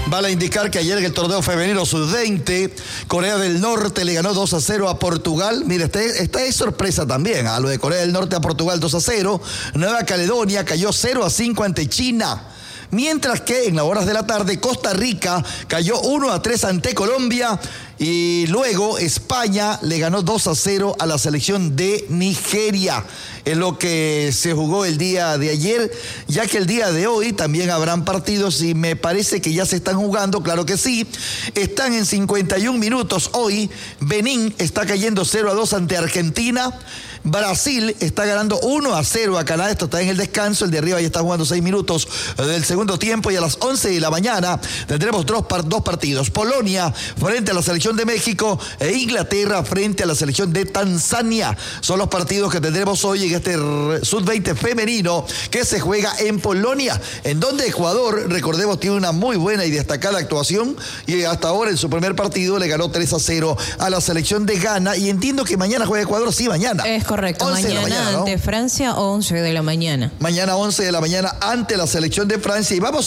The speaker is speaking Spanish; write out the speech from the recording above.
Vale indicar que ayer en el torneo femenino sub-20, Corea del Norte le ganó 2-0 a Portugal. Mira, esta es sorpresa también, a lo de Corea del Norte a Portugal 2-0. Nueva Caledonia cayó 0-5 ante China. Mientras que en las horas de la tarde Costa Rica cayó 1-3 ante Colombia y luego España le ganó 2-0 a la selección de Nigeria. Es lo que se jugó el día de ayer, ya que el día de hoy también habrán partidos y me parece que ya se están jugando, claro que sí. Están en 51 minutos hoy. Benín está cayendo 0-2 ante Argentina. Brasil está ganando 1-0 a Canadá. Esto está en el descanso. El de arriba ya está jugando 6 minutos del segundo tiempo y a las 11 de la mañana tendremos dos partidos. Polonia frente a la selección de México e Inglaterra frente a la selección de Tanzania. Son los partidos que tendremos hoy en este sub-20 femenino que se juega en Polonia, en donde Ecuador, recordemos, tiene una muy buena y destacada actuación y hasta ahora en su primer partido le ganó 3-0 a la selección de Ghana y entiendo que mañana juega Ecuador, sí, mañana. Es correcto, mañana ante Francia, 11 de la mañana. Mañana 11 de la mañana ante la selección de Francia y vamos